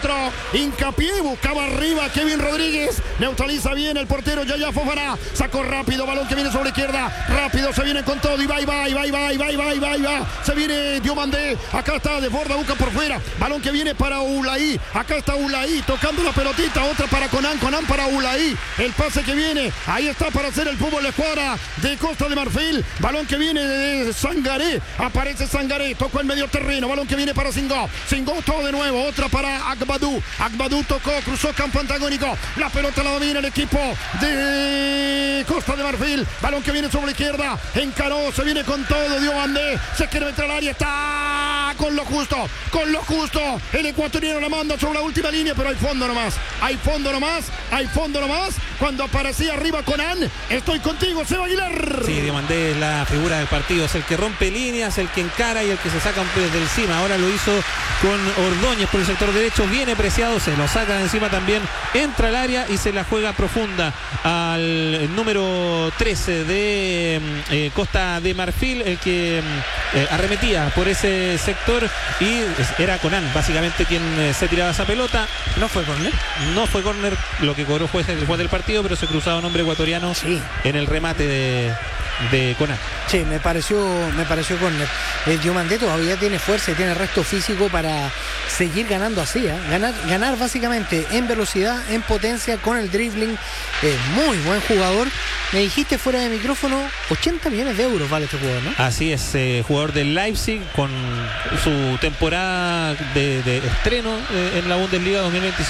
centro. Hincapié, buscaba arriba Kevin Rodríguez. Neutraliza bien el portero Yaya Fofana. Sacó rápido, balón que viene sobre izquierda. Rápido, se viene con todo y va. Se viene Diomandé. Acá está Desborda, busca por fuera. Balón que viene para Ulaí. Acá está Ulaí tocando la pelotita. Otra para Conan para Ulaí. El pase que viene. Ahí está para hacer el fútbol de escuadra de Costa de Marfil. Balón que viene de Sangaré. Aparece Sangaré. Tocó el medio terreno. Balón que viene para Singó. Singó todo de nuevo. Otra para Agbadou. Agbadou tocó. Cruzó campo antagónico. La pelota la domina el equipo de Costa de Marfil. Balón que viene sobre la izquierda. Encaró. Se viene con todo. Diomandé. Se quiere meter al área. Está con lo justo. Con lo justo. El ecuatoriano la manda sobre la última línea. Pero hay fondo nomás. Hay fondo nomás. Cuando aparecía arriba Conan. Estoy contigo, Seba Aguilar. Sí, Diomandé es la figura del partido. Es el que rompe líneas, el que encara y el que se saca desde encima. Ahora lo hizo con Ordóñez por el sector derecho. Viene preciado, se lo saca de encima también. Entra al área y se la juega profunda al número 13 de Costa de Marfil, el que arremetía por ese sector y era Conan básicamente quien se tiraba esa pelota. No fue córner. No fue córner, lo que cobró fue el juez del partido, pero se cruzaba un hombre ecuatoriano en el remate de Conan. Sí, me pareció córner. El Diomandé todavía tiene fuerza y tiene resto físico para seguir ganando así, ¿eh? Ganar básicamente en velocidad, en potencia, con el dribbling. Muy buen jugador. Me dijiste fuera de micrófono, 80 millones de euros vale este jugador, ¿no? Así es, jugador del Leipzig con su temporada de estreno en la Bundesliga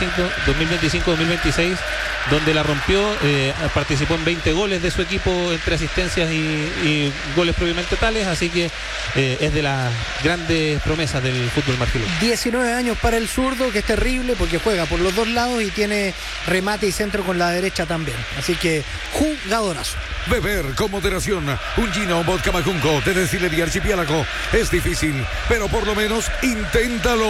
2025-2026, donde la rompió, participó en 20 goles de su equipo entre asistencias y goles propiamente tales, así que es de las grandes promesas del fútbol marfileño. 19 años para el zurdo, que es terrible porque juega por los dos lados y tiene remate y centro con la derecha también, así que jugadorazo. Beber con moderación un gin o vodka Macunco de Destilería Archipiélago es difícil, pero por lo menos inténtalo.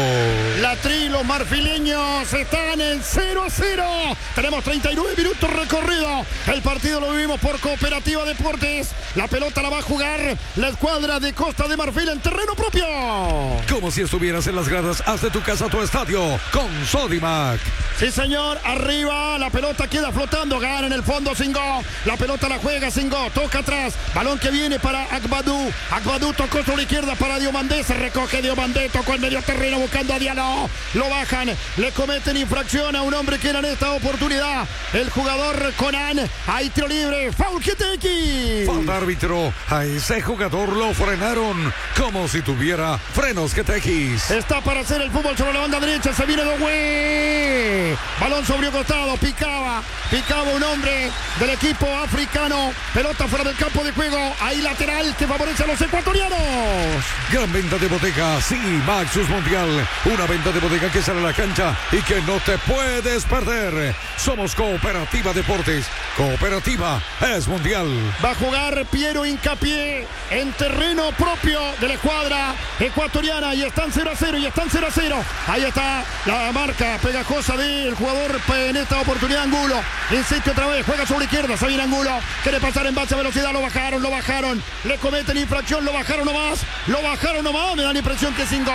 Los marfileños están en 0-0. Tenemos 39 minutos recorrido. El partido lo vivimos por Cooperativa Deportes. La pelota la va a jugar la escuadra de Costa de Marfil en terreno propio. Como si estuvieras en las gradas, haz de tu casa tu estadio con Sodimac. Sí, señor, arriba, la pelota queda flotando, gana en el fondo Singó. La pelota la juega Singó, toca atrás, balón que viene para Agbadou. Agbadou tocó sobre la izquierda para Diomandé, se recoge Diomandé, tocó el medio terreno buscando a Diallo. Lo bajan, le cometen infracción a un hombre que era en esta oportunidad el jugador Conan. Hay tiro libre, foul GTX. Falta árbitro, a ese jugador lo frenaron como si tuviera frenos GTX. Está para hacer el fútbol sobre la banda derecha, se viene Doué. Balón sobre un costado, picaba un hombre del equipo africano. Pelota fuera del campo de juego. Ahí lateral que favorece a los ecuatorianos. Gran venta de bodegas, sí, Maxus Mundial. Una venta de bodega que sale a la cancha y que no te puedes perder. Somos Cooperativa Deportes. Cooperativa es mundial. Va a jugar Piero Hincapié en terreno propio de la escuadra ecuatoriana. Y están 0-0. Ahí está la marca pegajosa del jugador en esta oportunidad, Angulo. Insiste otra vez, juega sobre la izquierda, se viene Angulo. Quiere pasar en base a velocidad, lo bajaron. Le cometen infracción, lo bajaron nomás. Me da la impresión que Singó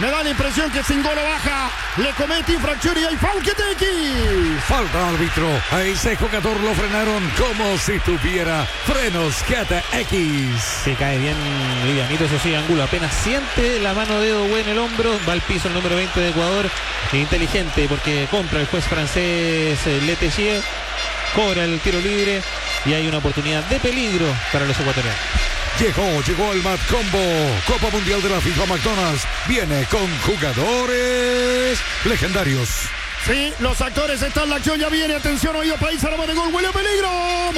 lo baja. Le comete infracción y hay foul GTX. Falta árbitro, a ese jugador lo frenaron como si tuviera frenos GTX. Se cae bien livianito, eso sí, Angulo apenas siente la mano de Doué en el hombro, va al piso el número 20 de Ecuador. Inteligente porque compra el juez francés Letellier, cobra el tiro libre y hay una oportunidad de peligro para los ecuatorianos. Llegó el Mad Combo, Copa Mundial de la FIFA McDonald's. Viene con jugadores legendarios. Sí, los actores están en la acción, ya viene, atención, oído país, aroma de gol, huele a peligro.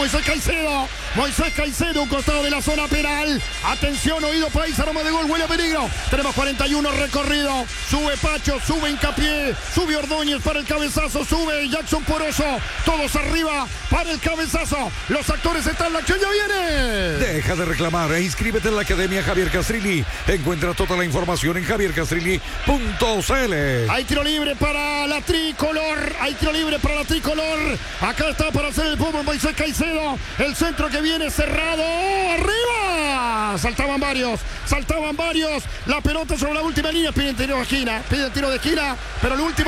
Moisés Caicedo, un costado de la zona penal. Atención, oído país, aroma de gol, huele a peligro. Tenemos 41 recorrido. Sube Pacho, sube Hincapié, sube Ordóñez para el cabezazo, sube Jackson Poroso. Todos arriba para el cabezazo. Los actores están en la acción, ya viene. Deja de reclamar e inscríbete en la Academia Javier Castrilli. Encuentra toda la información en javiercastrilli.cl. Hay tiro libre para la tricolor. Acá está para hacer el fútbol Moisés Caicedo. El centro que viene cerrado. ¡Arriba! Saltaban varios. La pelota sobre la última línea. Piden tiro de esquina. Pero el último.